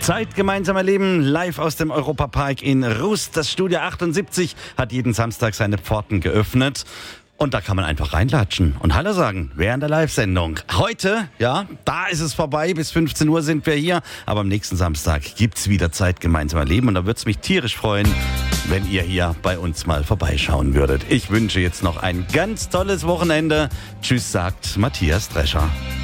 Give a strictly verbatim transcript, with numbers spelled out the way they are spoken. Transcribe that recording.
Zeit gemeinsam erleben, live aus dem Europapark in Rust. Das Studio achtundsiebzig hat jeden Samstag seine Pforten geöffnet. Und da kann man einfach reinlatschen und Hallo sagen während der Live-Sendung. Heute, ja, da ist es vorbei. Bis fünfzehn Uhr sind wir hier. Aber am nächsten Samstag gibt's wieder Zeit gemeinsam erleben. Und da würde es mich tierisch freuen, wenn ihr hier bei uns mal vorbeischauen würdet. Ich wünsche jetzt noch ein ganz tolles Wochenende. Tschüss, sagt Matthias Drescher.